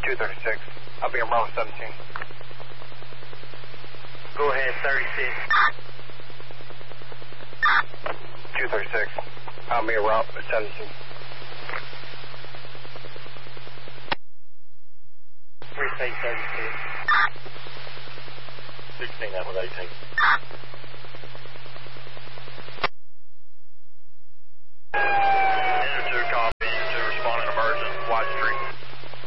236. I'll be on Bravo 17. Go ahead, 36. 236. I'll be on Route 17. 36, 36. 16 out with 18.